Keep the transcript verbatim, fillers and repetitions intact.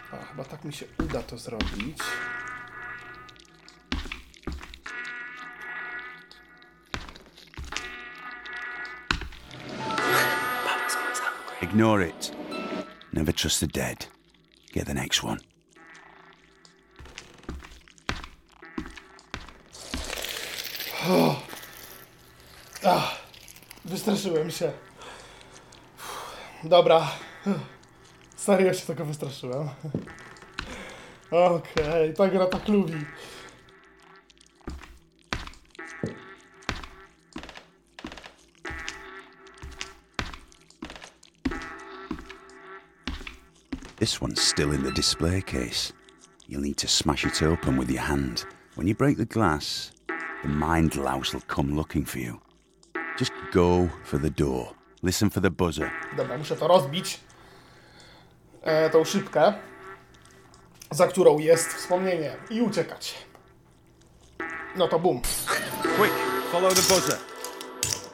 A, chyba tak mi się uda to zrobić. Ignore it. Never trust the dead. Get the next one. Ach, wystraszyłem się. Dobra. Serio się tego wystraszyłem. Okej, okay, ta gra tak lubi. This one's still in the display case. You'll need to smash it open with your hand. When you break the glass, the mind louse will come looking for you. Just go for the door. Listen for the buzzer. Dobra, muszę to rozbić. E, tą szybkę, za którą jest wspomnienie, i uciekać. No to bum. Quick, follow the buzzer.